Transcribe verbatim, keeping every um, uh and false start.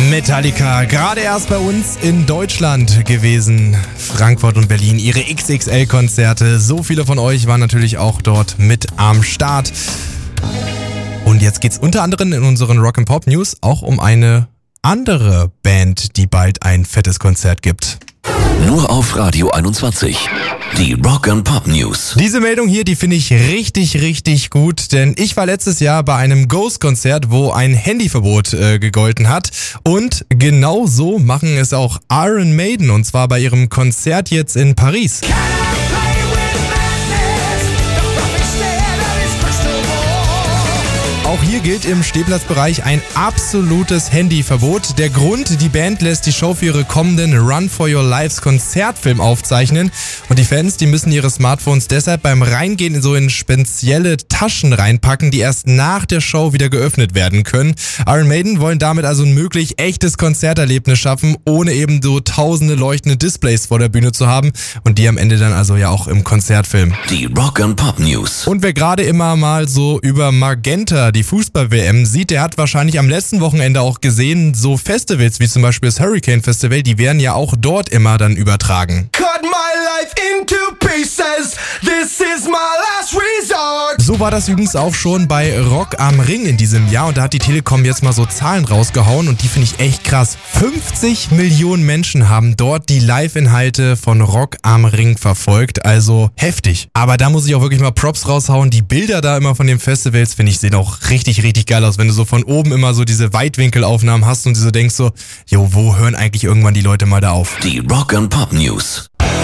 Metallica, gerade erst bei uns in Deutschland gewesen. Frankfurt und Berlin, ihre X X L-Konzerte. So viele von euch waren natürlich auch dort mit am Start. Und jetzt geht's unter anderem in unseren Rock and Pop News auch um eine andere Band, die bald ein fettes Konzert gibt. Nur auf Radio einundzwanzig. Die Rock and Pop News. Diese Meldung hier, die finde ich richtig, richtig gut, denn ich war letztes Jahr bei einem Ghost-Konzert, wo ein Handyverbot äh, gegolten hat. Und genau so machen es auch Iron Maiden, und zwar bei ihrem Konzert jetzt in Paris. Auch hier gilt im Stehplatzbereich ein absolutes Handyverbot. Der Grund, die Band lässt die Show für ihre kommenden Run for Your Lives Konzertfilm aufzeichnen. Und die Fans, die müssen ihre Smartphones deshalb beim Reingehen so in spezielle Taschen reinpacken, die erst nach der Show wieder geöffnet werden können. Iron Maiden wollen damit also ein möglich echtes Konzerterlebnis schaffen, ohne eben so tausende leuchtende Displays vor der Bühne zu haben. Und die am Ende dann also ja auch im Konzertfilm. Die Rock and Pop News. Und wer gerade immer mal so über Magenta, die Fußball-W M sieht, der hat wahrscheinlich am letzten Wochenende auch gesehen, so Festivals wie zum Beispiel das Hurricane Festival, die werden ja auch dort immer dann übertragen. Cut my life into pieces, this is my last resort. So war das übrigens auch schon bei Rock am Ring in diesem Jahr, und da hat die Telekom jetzt mal so Zahlen rausgehauen und die finde ich echt krass. fünfzig Millionen Menschen haben dort die Live-Inhalte von Rock am Ring verfolgt, also heftig. Aber da muss ich auch wirklich mal Props raushauen, die Bilder da immer von den Festivals, finde ich, sehen auch richtig, richtig geil aus, wenn du so von oben immer so diese Weitwinkelaufnahmen hast und du so denkst so, jo, wo hören eigentlich irgendwann die Leute mal da auf? Die Rock and Pop News.